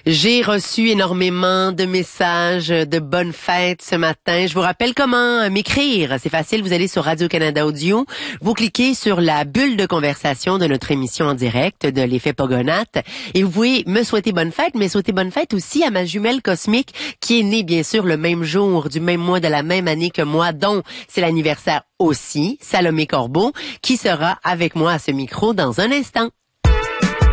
J'ai reçu énormément de messages de bonnes fêtes ce matin. Je vous rappelle comment m'écrire. C'est facile, vous allez sur Radio-Canada Audio, vous cliquez sur la bulle de conversation de notre émission en direct de l'effet Pogonate et vous pouvez me souhaiter bonne fête, mais souhaiter bonne fête aussi à ma jumelle cosmique qui est née bien sûr le même jour, du même mois, de la même année que moi, dont c'est l'anniversaire aussi, Salomé Corbeau, qui sera avec moi à ce micro dans un instant.